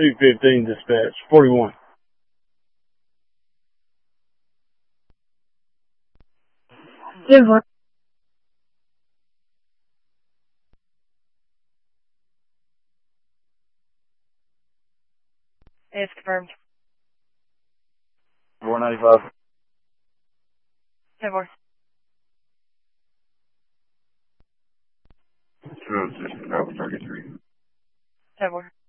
215 dispatch. 41. Denver. It's confirmed. 495. 10-4. 206, Bravo 33. 10-4.